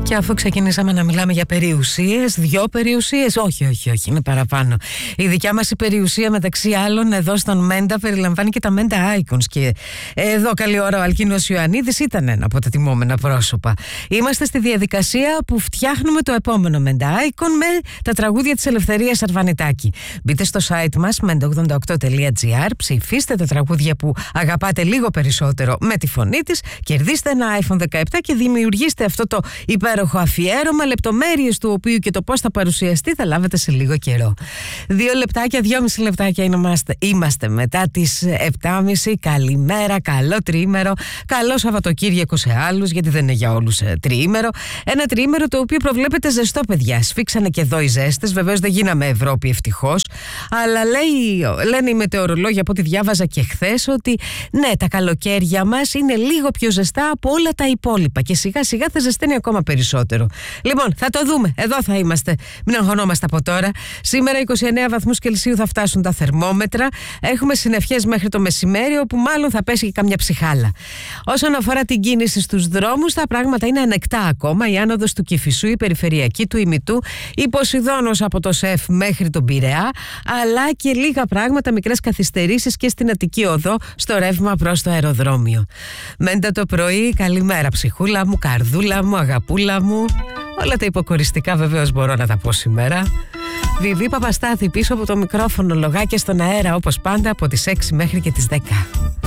Και αφού ξεκινήσαμε να μιλάμε για περιουσίες, 2 περιουσίες, όχι, είναι παραπάνω. Η δικιά μας η περιουσία, μεταξύ άλλων, εδώ στον Μέντα περιλαμβάνει και τα Μέντα Icons. Και εδώ καλή ώρα ο Αλκίνος Ιωαννίδης ήταν ένα από τα τιμόμενα πρόσωπα. Είμαστε στη διαδικασία που φτιάχνουμε το επόμενο Μέντα Icon με τα τραγούδια της Ελευθερίας Αρβανιτάκη. Μπείτε στο site μας menda88.gr, ψηφίστε τα τραγούδια που αγαπάτε λίγο περισσότερο με τη φωνή της, κερδίστε ένα iPhone 17 και δημιουργήστε αυτό το υπέροχο αφιέρωμα, λεπτομέρειες του οποίου και το πώς θα παρουσιαστεί θα λάβετε σε λίγο καιρό. 2 λεπτάκια, 2,5 λεπτάκια είμαστε μετά τις 7.30. Καλημέρα, καλό τριήμερο, καλό Σαββατοκύριακο σε άλλους, γιατί δεν είναι για όλους τριήμερο. Ένα τριήμερο το οποίο προβλέπεται ζεστό, παιδιά. Σφίξανε και εδώ οι ζέστες. Βεβαίως δεν γίναμε Ευρώπη, ευτυχώς. Αλλά λένε οι μετεωρολόγοι, από ό,τι διάβαζα και χθες, ότι ναι, τα καλοκαίρια μας είναι λίγο πιο ζεστά από όλα τα υπόλοιπα. Και σιγά σιγά θα ζεσταίνει ακόμα περισσότερο. Λοιπόν, θα το δούμε. Εδώ θα είμαστε. Μην αγχωνόμαστε από τώρα. Σήμερα 29 βαθμούς Κελσίου θα φτάσουν τα θερμόμετρα. Έχουμε συννεφιές μέχρι το μεσημέρι, όπου μάλλον θα πέσει και καμιά ψυχάλα. Όσον αφορά την κίνηση στους δρόμους, τα πράγματα είναι ανεκτά ακόμα. Η άνοδος του Κηφισού, η περιφερειακή του Ημιτού, η Ποσειδώνος από το ΣΕΦ μέχρι τον Πειραιά, αλλά και λίγα πράγματα, μικρές καθυστερήσεις και στην Αττική Οδό, στο ρεύμα προς το αεροδρόμιο. Μέντα το πρωί, καλημέρα ψυχούλα μου, καρδούλα μου, αγαπούλα μου. Όλα τα υποκοριστικά βεβαίως μπορώ να τα πω σήμερα. Βιβί Παπαστάθη πίσω από το μικρόφωνο, λογάκια στον αέρα όπως πάντα από τις 6 μέχρι και τις 10.